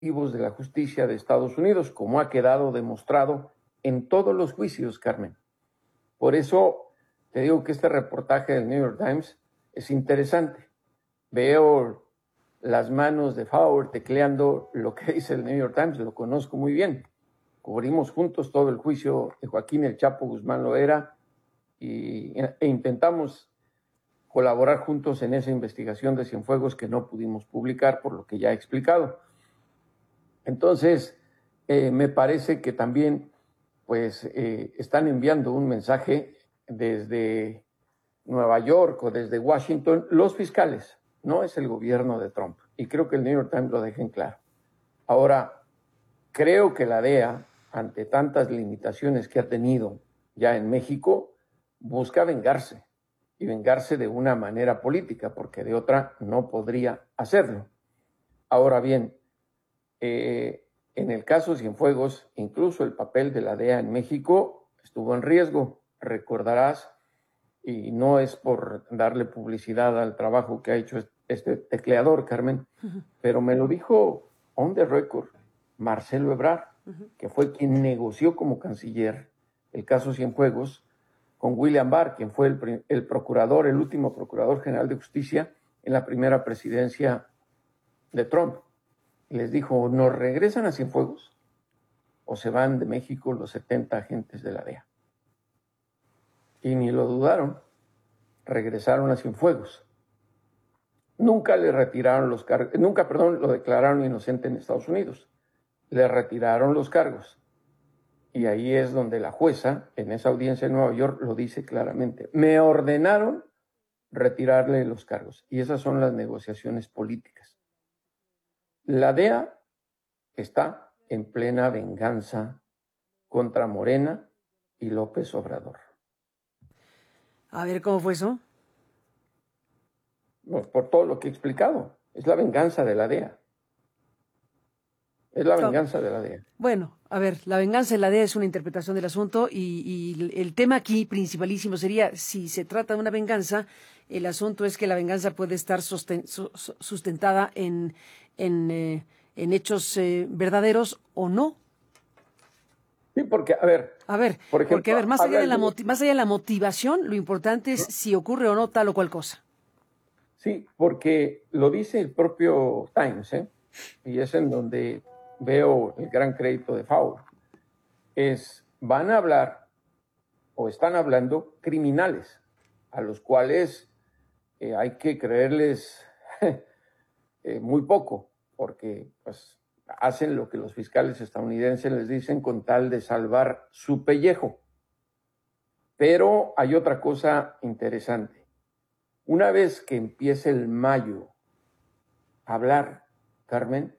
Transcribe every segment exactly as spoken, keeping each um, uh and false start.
de la justicia de Estados Unidos, como ha quedado demostrado en todos los juicios, Carmen. Por eso te digo que este reportaje del New York Times es interesante. Veo las manos de Fowler tecleando lo que dice el New York Times, lo conozco muy bien. Cubrimos juntos todo el juicio de Joaquín El Chapo Guzmán Loera y, e intentamos colaborar juntos en esa investigación de Cienfuegos que no pudimos publicar por lo que ya he explicado. Entonces, eh, me parece que también pues, eh, están enviando un mensaje desde Nueva York o desde Washington, los fiscales, no es el gobierno de Trump. Y creo que el New York Times lo deja en claro. Ahora, creo que la D E A, ante tantas limitaciones que ha tenido ya en México, busca vengarse y vengarse de una manera política, porque de otra no podría hacerlo. Ahora bien, eh, en el caso Cienfuegos, incluso el papel de la D E A en México estuvo en riesgo. Recordarás, y no es por darle publicidad al trabajo que ha hecho este tecleador, Carmen, uh-huh. pero me lo dijo on the record Marcelo Ebrard, uh-huh. que fue quien negoció como canciller el caso Cienfuegos con William Barr, quien fue el, el procurador, el último procurador general de justicia en la primera presidencia de Trump. Y les dijo, ¿nos regresan a Cienfuegos o se van de México los setenta agentes de la D E A? Y ni lo dudaron, regresaron a Cienfuegos. Nunca le retiraron los cargos, nunca, perdón, lo declararon inocente en Estados Unidos. Le retiraron los cargos. Y ahí es donde la jueza, en esa audiencia en Nueva York, lo dice claramente. Me ordenaron retirarle los cargos. Y esas son las negociaciones políticas. La D E A está en plena venganza contra Morena y López Obrador. A ver, ¿cómo fue eso? Pues por todo lo que he explicado. Es la venganza de la D E A. Es la venganza no. de la D E A. Bueno, a ver, la venganza de la D E A es una interpretación del asunto y, y el tema aquí principalísimo sería, si se trata de una venganza, el asunto es que la venganza puede estar susten, sustentada en, en, eh, en hechos eh, verdaderos o no. Sí, porque, a ver... A ver, por ejemplo, porque, a ver, más allá, de la motiv- más allá de la motivación, lo importante es si ocurre o no tal o cual cosa. Sí, porque lo dice el propio Times, ¿eh? Y es en donde veo el gran crédito de Fowler. Es, van a hablar, o están hablando, criminales, a los cuales eh, hay que creerles eh, muy poco, porque pues hacen lo que los fiscales estadounidenses les dicen con tal de salvar su pellejo. Pero hay otra cosa interesante. Una vez que empiece el Mayo a hablar, Carmen,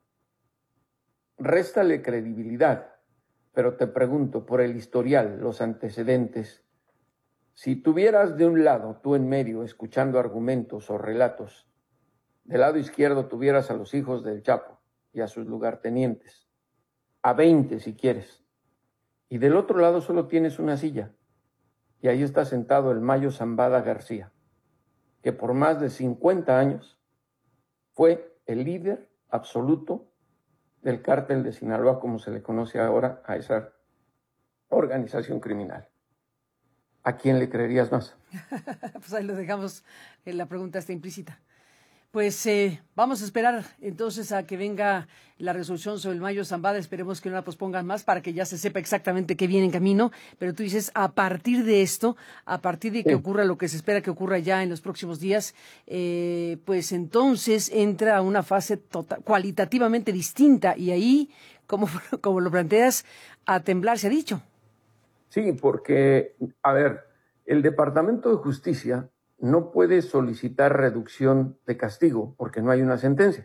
réstale credibilidad, pero te pregunto, por el historial, los antecedentes, si tuvieras de un lado, tú en medio, escuchando argumentos o relatos, del lado izquierdo tuvieras a los hijos del Chapo y a sus lugartenientes, a veinte si quieres, y del otro lado solo tienes una silla, y ahí está sentado el Mayo Zambada García, que por más de cincuenta años fue el líder absoluto del cártel de Sinaloa, como se le conoce ahora a esa organización criminal. ¿A quién le creerías más? Pues ahí lo dejamos, la pregunta está implícita. Pues eh, vamos a esperar entonces a que venga la resolución sobre el Mayo Zambada. Esperemos que no la pospongan más para que ya se sepa exactamente qué viene en camino. Pero tú dices, a partir de esto, a partir de que sí. ocurra lo que se espera que ocurra ya en los próximos días, eh, pues entonces entra una fase total, cualitativamente distinta. Y ahí, como, como lo planteas, a temblar se ha dicho. Sí, porque, a ver, el Departamento de Justicia no puede solicitar reducción de castigo porque no hay una sentencia.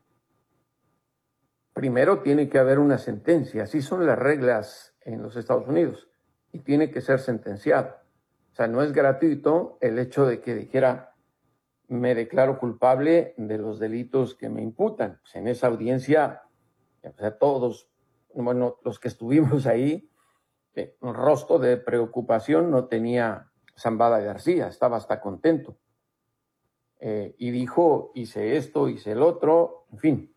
Primero tiene que haber una sentencia, así son las reglas en los Estados Unidos, y tiene que ser sentenciado. O sea, no es gratuito el hecho de que dijera, me declaro culpable de los delitos que me imputan. Pues en esa audiencia, o sea, todos, bueno, los que estuvimos ahí, eh, un rostro de preocupación no tenía Zambada García, estaba hasta contento. Eh, y dijo, hice esto, hice el otro, en fin.